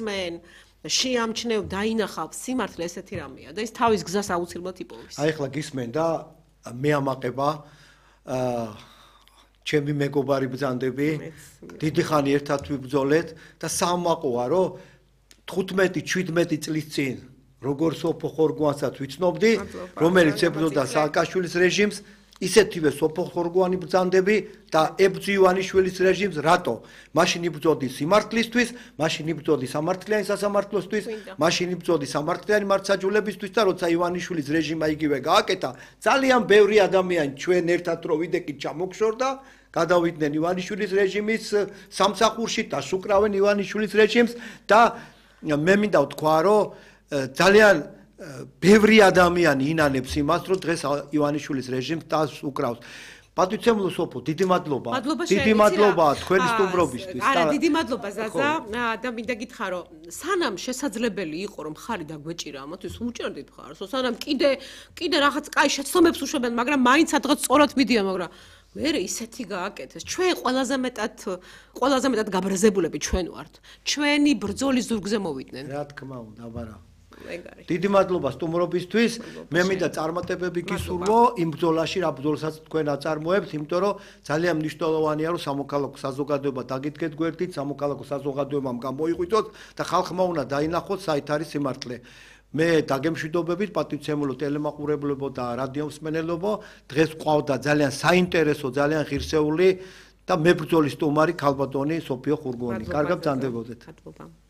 ისმენ, შეამჩნევ, დაინახავ სიმართლე ესეთი რამეა და ის თავის გზას აუცილებლად იპოვის. აი ახლა გისმენ და მე ამაყება ჩემი მეგობარი ბრძანდები, დიდი ხანი ერთად ვიბრძოლეთ და სამაყოა, რომ 15-17 წლის წინ როგორ სოფო ხორგვანსაც ვიცნობდი, რომელიც ებრძოდა სააკაშვილის რეჟიმს, ისეთივე სოფო ხორგვანი ბრძანდები და ებრძი ივანიშვილის რეჟიმს, რატო? მაშინ იბრძოდი სიმართლისთვის, მაშინ იბრძოდი სამართლიანი სასამართლოსთვის, მაშინ იბრძოდი სამართლიანი მართლმსაჯულებისთვის და როცა ივანიშვილის რეჟიმა იგივე გააკეთა, ძალიან ბევრი ადამიანი ჩვენ ერთად რო ვიდექით ჩამოგშორდა, გადავიდნენ ივანიშვილის რეჟიმის სამსახურში და სუკრავენ ივანიშვილის რეჟიმს და მე მინდა ვთქვა, რომ ძალიან ბევრი ადამიანი ინანებს იმას, რომ დღეს ივანიშვილის რეჟიმს დას უკრავს. პატივცემულო სოფო, დიდი მადლობა. დიდი მადლობა თქვენი სტუმრობისთვის. არა, დიდი მადლობა ზაზა და მინდა გითხრა, რომ სანამ შესაძლებელი იყო, რომ ხარი დაგვეჭირა ამათთვის, უჭერდით ხარს, სანამ კიდე რაღაც კაი შეცდომებს უშვებენ, მაგრამ მაინც სადღაც სწორად მიდიან, მაგრამ მერე ისეთი გააკეთეს. ჩვენ ყველაზე მეტად გაბრაზებულები ჩვენ ვართ. ჩვენი ბრძოლის ზურგზე მოვიდნენ. რა თქმა უნდა, აბარა. დიდი მადლობა სტუმრობისთვის. მე მინდა წარმატებები გისურვო იმ ბრძოლაში, რა ბრძოლასაც თქვენ აწარმოებთ, იმიტომ რომ ძალიან მნიშვნელოვანია, რომ სამოქალაქო საზოგადოება დაგიდგეთ გვერდით, სამოქალაქო საზოგადოებამ გამოიღვიძოთ და ხალხმა უნდა დაინახოს საით არის სიმართლე. მე დაგემშვიდობებით პატივცემულო ტელემაყურებლებო და რადიომსმენელობო, დღეს ყავდა ძალიან საინტერესო, ძალიან ღირსეული და მებრძოლის სტუმარი ქალბატონი სოფიო ხურგოვანი. კარგად ბრძანდებოდეთ.